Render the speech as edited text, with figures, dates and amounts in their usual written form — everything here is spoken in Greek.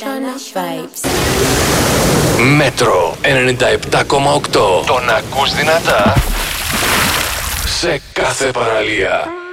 Shana Vibes. Μέτρο 97,8. Τον ακούς δυνατά σε κάθε παραλία.